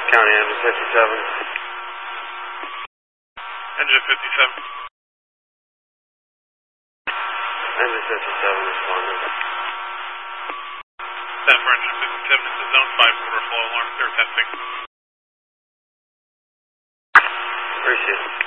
County Engine 57. Engine 57. Engine 57 responded. 10 for Engine 57 into zone 5 overflow alarm. They're testing. Appreciate it.